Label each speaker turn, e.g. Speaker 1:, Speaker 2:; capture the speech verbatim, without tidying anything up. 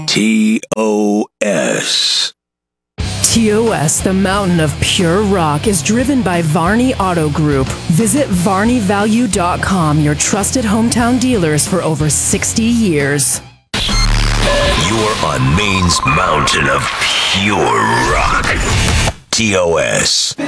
Speaker 1: T O S.
Speaker 2: T O S, the mountain of pure rock, is driven by Varney Auto Group. Visit Varney Value dot com, your trusted hometown dealers for over sixty years.
Speaker 1: You're on Maine's mountain of pure rock. T O S.